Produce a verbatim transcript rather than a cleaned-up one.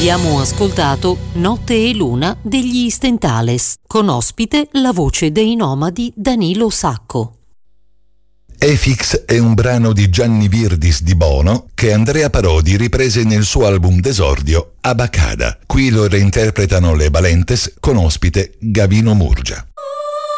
Abbiamo ascoltato Notte e Luna degli Stentales, con ospite la voce dei nomadi Danilo Sacco. Efix è un brano di Gianni Virdis di Bono che Andrea Parodi riprese nel suo album d'esordio Abacada. Qui lo reinterpretano le Valentes con ospite Gavino Murgia.